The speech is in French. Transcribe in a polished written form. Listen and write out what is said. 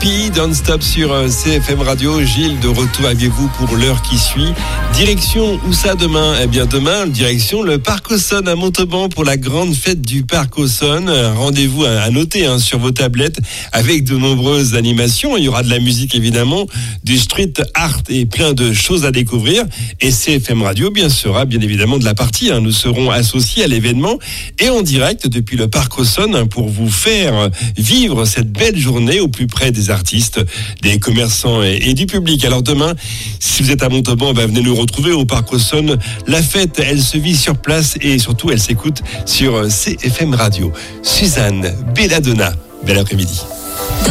Happy, Don't Stop sur CFM Radio. Gilles, de retour avec vous pour l'heure qui suit. Direction, où ça demain ? Eh bien demain, direction le Parc Auxonne à Montauban pour la grande fête du Parc Auxonne. Rendez-vous à noter sur vos tablettes avec de nombreuses animations. Il y aura de la musique évidemment, du street art et plein de choses à découvrir. Et CFM Radio sera bien évidemment de la partie. Nous serons associés à l'événement et en direct depuis le Parc Auxonne pour vous faire vivre cette belle journée au plus près des artistes, des commerçants et du public. Alors demain, si vous êtes à Montauban, venez nous retrouver au Parc Auxonne. La fête, elle se vit sur place et surtout, elle s'écoute sur CFM Radio. Suzanne Belladonna, bel après-midi.